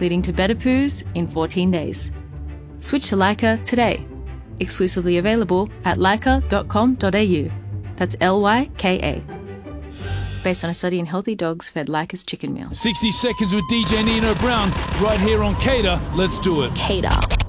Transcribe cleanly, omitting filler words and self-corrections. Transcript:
leading to better poos in 14 days. Switch to Lyca today. Exclusively available at lyca.com.au. That's Lyka. Based on a study in healthy dogs fed Lyca's chicken meal. 60 seconds with DJ Nino Brown right here on Cater. Let's do it. Cater.